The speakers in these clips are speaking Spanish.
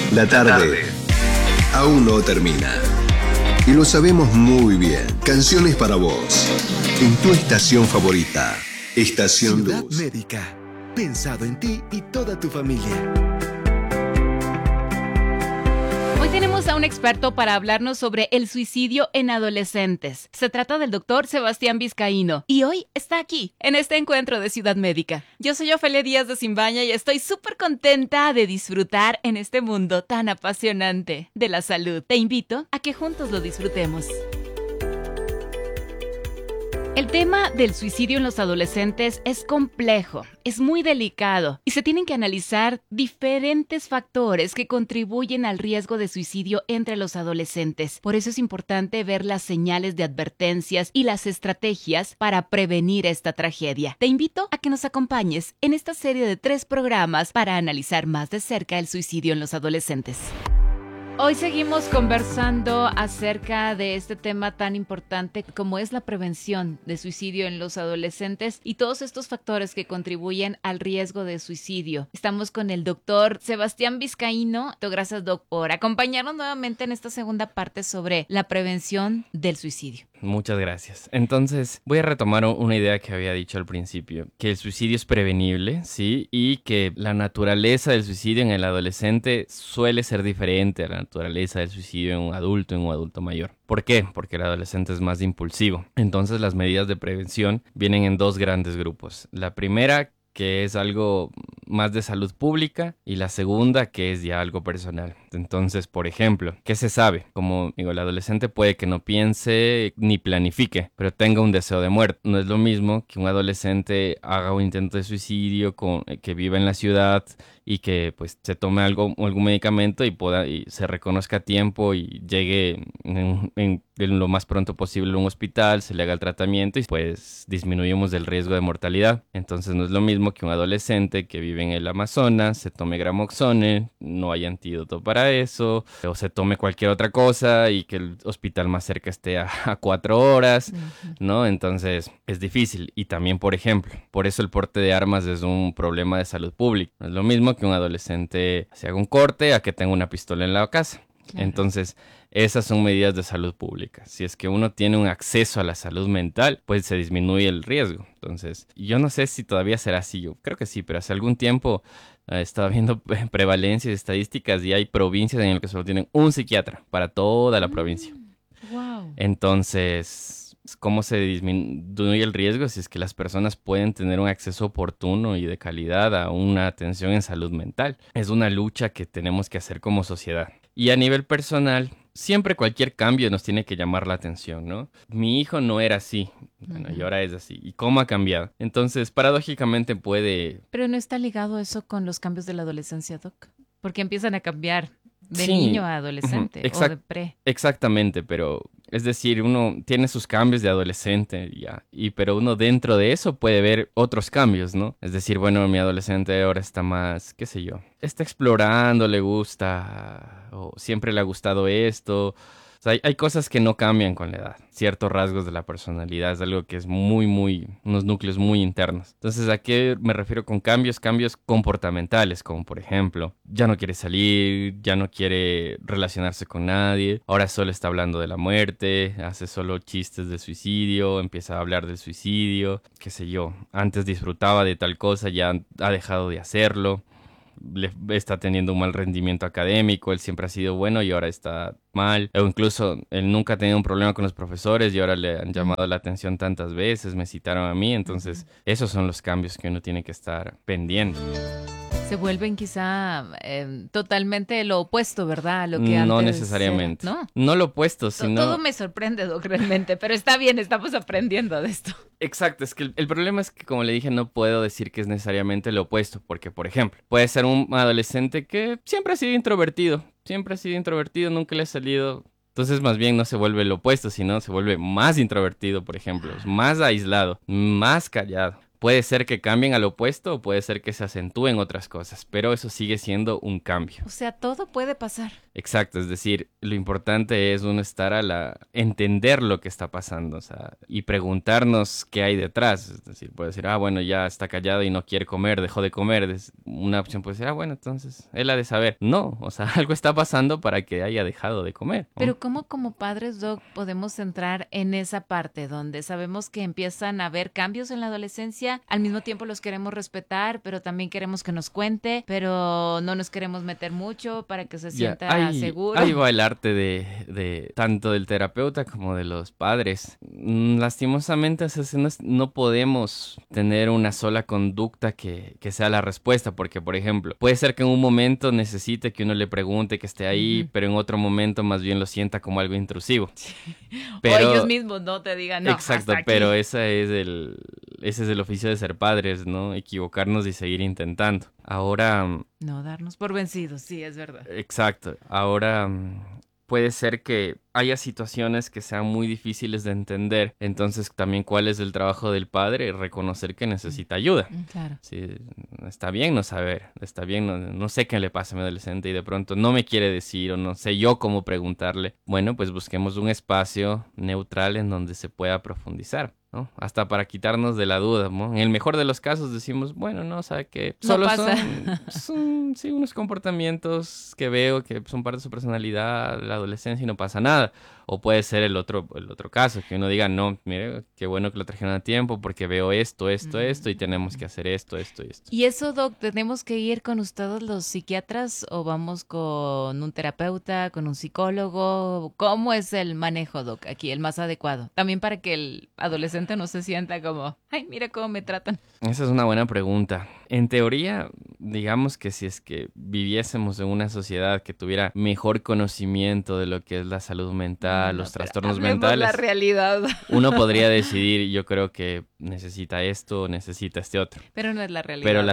La tarde aún no termina. Y lo sabemos muy bien. Canciones para vos. En tu estación favorita. Estación Ciudad Luz. Médica. Pensado en ti y toda tu familia. Hoy tenemos a un experto para hablarnos sobre el suicidio en adolescentes. Se trata del doctor Sebastián Vizcaíno y hoy está aquí, en este encuentro de Ciudad Médica. Yo soy Ofelia Díaz de Simbaña y estoy súper contenta de disfrutar en este mundo tan apasionante de la salud. Te invito a que juntos lo disfrutemos. El tema del suicidio en los adolescentes es complejo, es muy delicado y se tienen que analizar diferentes factores que contribuyen al riesgo de suicidio entre los adolescentes. Por eso es importante ver las señales de advertencias y las estrategias para prevenir esta tragedia. Te invito a que nos acompañes en esta serie de 3 programas para analizar más de cerca el suicidio en los adolescentes. Hoy seguimos conversando acerca de este tema tan importante como es la prevención de suicidio en los adolescentes y todos estos factores que contribuyen al riesgo de suicidio. Estamos con el doctor Sebastián Vizcaíno. Gracias, doc, por acompañarnos nuevamente en esta segunda parte sobre la prevención del suicidio. Muchas gracias. Entonces, voy a retomar una idea que había dicho al principio, que el suicidio es prevenible, ¿sí? Y que la naturaleza del suicidio en el adolescente suele ser diferente a la naturaleza del suicidio en un adulto mayor. ¿Por qué? Porque el adolescente es más impulsivo. Entonces, las medidas de prevención vienen en 2 grandes grupos. La primera, que es algo más de salud pública, y la segunda, que es ya algo personal. Entonces, por ejemplo, ¿qué se sabe? Como digo, el adolescente puede que no piense ni planifique, pero tenga un deseo de muerte. No es lo mismo que un adolescente haga un intento de suicidio, que viva en la ciudad y que pues se tome algún medicamento y se reconozca a tiempo y llegue en lo más pronto posible a un hospital, se le haga el tratamiento y pues disminuimos el riesgo de mortalidad. Entonces no es lo mismo que un adolescente que vive en el Amazonas se tome Gramoxone, no hay antídoto para eso, o se tome cualquier otra cosa y que el hospital más cerca esté a 4 horas, ¿no? Entonces es difícil. Y también, por ejemplo, por eso el porte de armas es un problema de salud pública. No es lo mismo que un adolescente se haga un corte a que tenga una pistola en la casa. Claro. Entonces, esas son medidas de salud pública. Si es que uno tiene un acceso a la salud mental, pues se disminuye el riesgo. Entonces, yo no sé si todavía será así. Yo creo que sí, pero hace algún tiempo estaba viendo prevalencias y estadísticas y hay provincias en las que solo tienen un psiquiatra para toda la provincia. Wow. Entonces, ¿cómo se disminuye el riesgo? Si es que las personas pueden tener un acceso oportuno y de calidad a una atención en salud mental. Es una lucha que tenemos que hacer como sociedad. Y a nivel personal, siempre cualquier cambio nos tiene que llamar la atención, ¿no? Mi hijo no era así, bueno, y ahora es así. ¿Y cómo ha cambiado? Entonces, paradójicamente puede... Pero ¿no está ligado eso con los cambios de la adolescencia, doc? Porque empiezan a cambiar de Sí. niño a adolescente o de pre. Exactamente, pero es decir, uno tiene sus cambios de adolescente pero uno dentro de eso puede ver otros cambios, ¿no? Es decir, bueno, mi adolescente ahora está más, qué sé yo, está explorando, le gusta, o siempre le ha gustado esto. O sea, hay cosas que no cambian con la edad. Ciertos rasgos de la personalidad es algo que es unos núcleos muy internos. Entonces, ¿a qué me refiero con cambios? Cambios comportamentales, como por ejemplo, ya no quiere salir, ya no quiere relacionarse con nadie, ahora solo está hablando de la muerte, hace solo chistes de suicidio, empieza a hablar del suicidio, qué sé yo, antes disfrutaba de tal cosa, ya ha dejado de hacerlo. Está teniendo un mal rendimiento académico, él siempre ha sido bueno y ahora está mal, o incluso él nunca ha tenido un problema con los profesores y ahora le han llamado la atención tantas veces, me citaron a mí, entonces esos son los cambios que uno tiene que estar pendiente. Se vuelven quizá totalmente lo opuesto, ¿verdad? Lo que No antes necesariamente. era, ¿no? No lo opuesto, sino... Todo me sorprende, doc, realmente, pero está bien, estamos aprendiendo de esto. Exacto, es que el problema es que, como le dije, no puedo decir que es necesariamente lo opuesto, porque, por ejemplo, puede ser un adolescente que siempre ha sido introvertido, nunca le ha salido... Entonces, más bien no se vuelve lo opuesto, sino se vuelve más introvertido, por ejemplo, más aislado, más callado. Puede ser que cambien al opuesto o puede ser que se acentúen otras cosas, pero eso sigue siendo un cambio. O sea, todo puede pasar. Exacto, es decir, lo importante es uno estar entender lo que está pasando, o sea, y preguntarnos qué hay detrás. Es decir, puede decir, bueno, ya está callado y no quiere comer, dejó de comer. Una opción puede ser, bueno, entonces él ha de saber. No, o sea, algo está pasando para que haya dejado de comer, ¿no? Pero ¿cómo como padres, Doc, podemos entrar en esa parte donde sabemos que empiezan a haber cambios en la adolescencia? Al mismo tiempo los queremos respetar, pero también queremos que nos cuente, pero no nos queremos meter mucho para que se sienta seguro. Ahí va el arte de tanto del terapeuta como de los padres. Lastimosamente, no podemos tener una sola conducta que sea la respuesta, porque, por ejemplo, puede ser que en un momento necesite que uno le pregunte, que esté ahí, pero en otro momento más bien lo sienta como algo intrusivo. Sí. Pero, o ellos mismos no te digan, no, exacto, pero ese es el oficio de ser padres, ¿no? Equivocarnos y seguir intentando. Ahora... no darnos por vencidos, sí, es verdad. Exacto. Ahora puede ser que haya situaciones que sean muy difíciles de entender. Entonces, también, ¿cuál es el trabajo del padre? Reconocer que necesita ayuda. Claro. Sí, está bien no saber, está bien no sé qué le pasa a mi adolescente y de pronto no me quiere decir o no sé yo cómo preguntarle. Bueno, pues busquemos un espacio neutral en donde se pueda profundizar, ¿no? Hasta para quitarnos de la duda, ¿no? En el mejor de los casos decimos, bueno, no, ¿sabe qué? Solo no pasa. son sí, unos comportamientos que veo que son parte de su personalidad, la adolescencia y no pasa nada. O puede ser el otro caso, que uno diga, no, mire, qué bueno que lo trajeron a tiempo porque veo esto y tenemos que hacer esto. ¿Y eso, Doc, tenemos que ir con ustedes los psiquiatras o vamos con un terapeuta, con un psicólogo? ¿Cómo es el manejo, Doc, aquí, el más adecuado? También para que el adolescente no se sienta como, ay, mira cómo me tratan. Esa es una buena pregunta. En teoría, digamos que si es que viviésemos en una sociedad que tuviera mejor conocimiento de lo que es la salud mental, los trastornos mentales, la realidad. uno podría decidir, yo creo que necesita esto o necesita este otro. Pero no es la realidad. Pero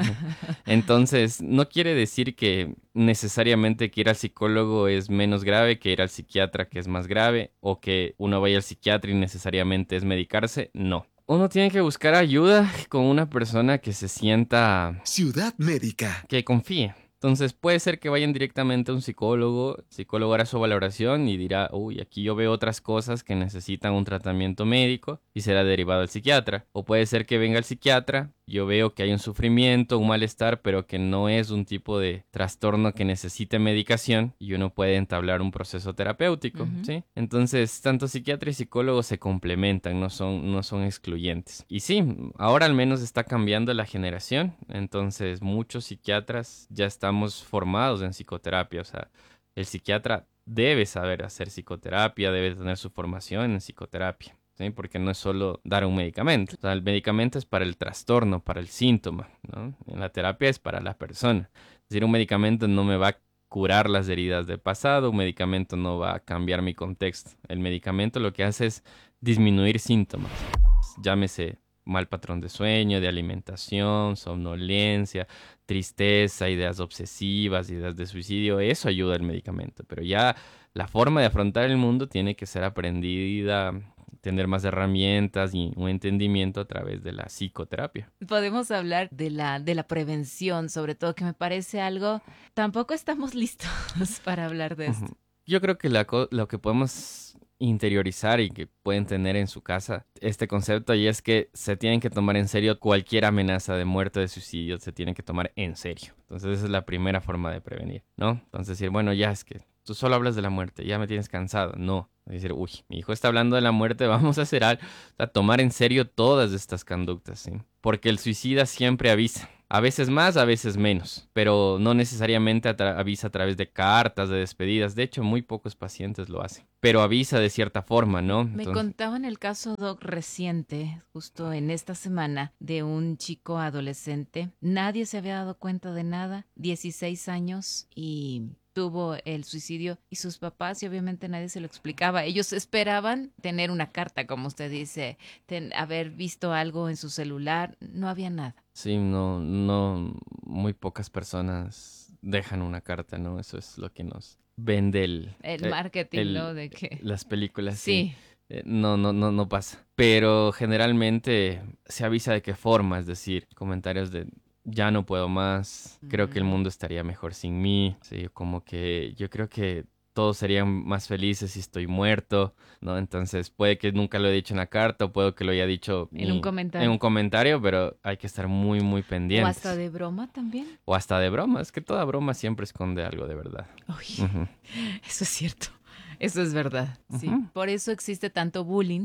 entonces, no quiere decir que necesariamente que ir al psicólogo es menos grave que ir al psiquiatra, que es más grave, o que uno vaya al psiquiatra y necesariamente es medicarse. No. Uno tiene que buscar ayuda con una persona que se sienta... Ciudad Médica. Que confíe. Entonces puede ser que vayan directamente a un psicólogo, el psicólogo hará su valoración y dirá, uy, aquí yo veo otras cosas que necesitan un tratamiento médico y será derivado al psiquiatra. O puede ser que venga el psiquiatra, yo veo que hay un sufrimiento, un malestar, pero que no es un tipo de trastorno que necesite medicación y uno puede entablar un proceso terapéutico, ¿sí? Entonces, tanto psiquiatra y psicólogo se complementan, no son excluyentes. Y sí, ahora al menos está cambiando la generación, entonces muchos psiquiatras ya estamos formados en psicoterapia, o sea, el psiquiatra debe saber hacer psicoterapia, debe tener su formación en psicoterapia. ¿Sí? Porque no es solo dar un medicamento. O sea, el medicamento es para el trastorno, para el síntoma, ¿no? En la terapia es para la persona. Es decir, un medicamento no me va a curar las heridas del pasado, un medicamento no va a cambiar mi contexto. El medicamento lo que hace es disminuir síntomas. Llámese mal patrón de sueño, de alimentación, somnolencia, tristeza, ideas obsesivas, ideas de suicidio. Eso ayuda el medicamento. Pero ya la forma de afrontar el mundo tiene que ser aprendida, tener más herramientas y un entendimiento a través de la psicoterapia. Podemos hablar de la prevención, sobre todo, que me parece algo... Tampoco estamos listos para hablar de esto. Yo creo que lo que podemos interiorizar y que pueden tener en su casa este concepto y es que se tienen que tomar en serio cualquier amenaza de muerte o de suicidio, se tienen que tomar en serio. Entonces esa es la primera forma de prevenir, ¿no? Entonces decir, bueno, ya es que tú solo hablas de la muerte, ya me tienes cansado. No, decir, uy, mi hijo está hablando de la muerte, vamos a hacer algo. O sea, tomar en serio todas estas conductas, ¿sí? Porque el suicida siempre avisa. A veces más, a veces menos, pero no necesariamente avisa a través de cartas, de despedidas. De hecho, muy pocos pacientes lo hacen, pero avisa de cierta forma, ¿no? Me contaban el caso, Doc, reciente, justo en esta semana, de un chico adolescente. Nadie se había dado cuenta de nada, 16 años y... tuvo el suicidio y sus papás y obviamente nadie se lo explicaba. Ellos esperaban tener una carta, como usted dice, haber visto algo en su celular. No había nada. Sí, no, muy pocas personas dejan una carta, ¿no? Eso es lo que nos vende el marketing, ¿no? De que... las películas. Sí. no pasa. Pero generalmente se avisa de qué forma, es decir, comentarios de ya no puedo más, creo que el mundo estaría mejor sin mí, sí, como que yo creo que todos serían más felices si estoy muerto, ¿no? Entonces puede que nunca lo he dicho en la carta o puede que lo haya dicho En un comentario. en un comentario, pero hay que estar muy, muy O pendientes. hasta de broma también. O hasta de broma, es que toda broma siempre esconde algo de verdad. Uy, Ujú. eso es cierto. Eso es verdad. Sí. Ujú. Por eso existe tanto bullying,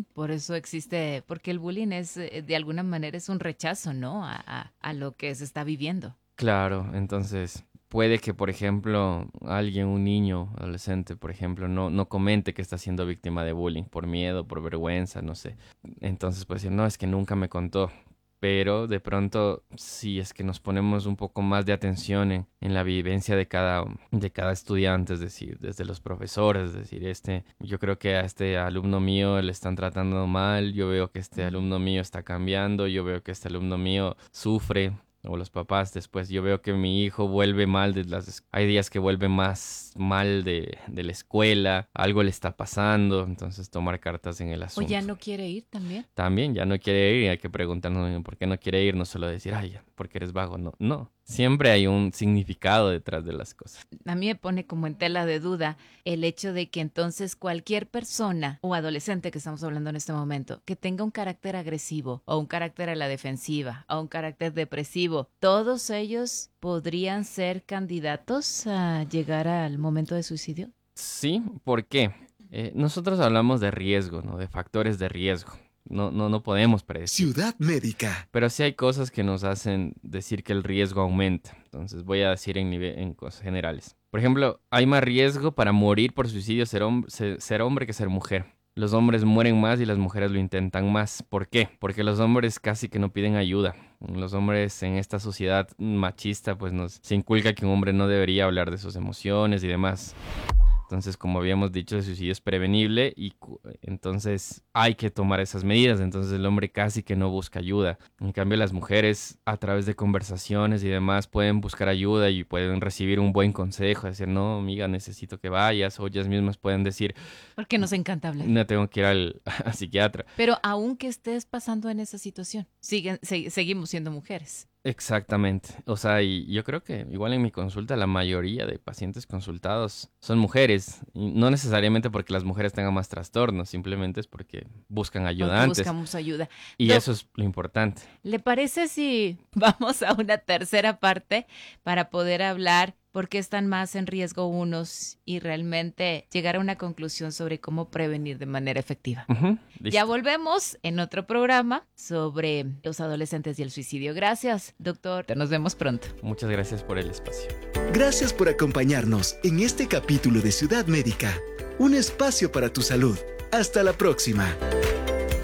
porque el bullying es, de alguna manera, es un rechazo, ¿no? A lo que se está viviendo. Claro, entonces puede que, por ejemplo, alguien, un niño, adolescente, por ejemplo, no comente que está siendo víctima de bullying por miedo, por vergüenza, no sé. Entonces puede decir, no, es que nunca me contó. Pero de pronto, si es que nos ponemos un poco más de atención en la vivencia de cada estudiante, es decir, desde los profesores, es decir, yo creo que a este alumno mío le están tratando mal, yo veo que este alumno mío está cambiando, yo veo que este alumno mío sufre, o los papás después, yo veo que mi hijo vuelve mal hay días que vuelve más mal de la escuela, algo le está pasando, entonces tomar cartas en el O asunto. ya no quiere ir también. También ya no quiere ir y hay que preguntarnos por qué no quiere ir, no solo decir, ay, porque eres vago, no. Siempre hay un significado detrás de las cosas. A mí me pone como en tela de duda el hecho de que entonces cualquier persona o adolescente que estamos hablando en este momento que tenga un carácter agresivo o un carácter a la defensiva o un carácter depresivo, todos ellos podrían ser candidatos a llegar al momento de suicidio. Sí, ¿por qué? Nosotros hablamos de riesgo, ¿no? De factores de riesgo. No podemos predecir. Ciudad Médica. Pero sí hay cosas que nos hacen decir que el riesgo aumenta. Entonces voy a decir en cosas generales. Por ejemplo, hay más riesgo para morir por suicidio ser hombre que ser mujer. Los hombres mueren más y las mujeres lo intentan más. ¿Por qué? Porque los hombres casi que no piden ayuda. Los hombres en esta sociedad machista pues se inculca que un hombre no debería hablar de sus emociones y demás. Entonces, como habíamos dicho, el suicidio es prevenible y entonces hay que tomar esas medidas. Entonces el hombre casi que no busca ayuda. En cambio, las mujeres a través de conversaciones y demás pueden buscar ayuda y pueden recibir un buen consejo. Decir, no, amiga, necesito que vayas. O ellas mismas pueden decir, Porque nos encanta hablar. no tengo que ir al psiquiatra. Pero aunque estés pasando en esa situación, seguimos siendo mujeres. Exactamente. O sea, y yo creo que igual en mi consulta la mayoría de pacientes consultados son mujeres. Y no necesariamente porque las mujeres tengan más trastornos, simplemente es porque buscan ayuda Porque antes. buscamos ayuda. Y Doc, eso es lo importante. ¿le parece si vamos a una tercera parte para poder hablar por qué están más en riesgo unos y realmente llegar a una conclusión sobre cómo prevenir de manera efectiva? Ujú, listo. Ya volvemos en otro programa sobre los adolescentes y el suicidio. Gracias, doctor. Nos vemos pronto. Muchas gracias por el espacio. Gracias por acompañarnos en este capítulo de Ciudad Médica, un espacio para tu salud. Hasta la próxima.